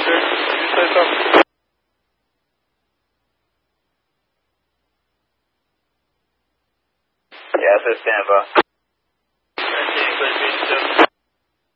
Roger. Did you say something? Yeah, I said stand by. 19, English,